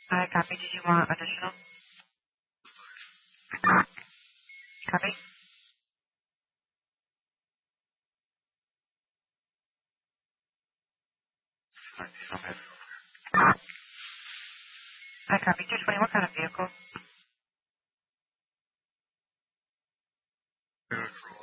I copy. Did you want additional? Copy. I copy. 220. What kind of vehicle?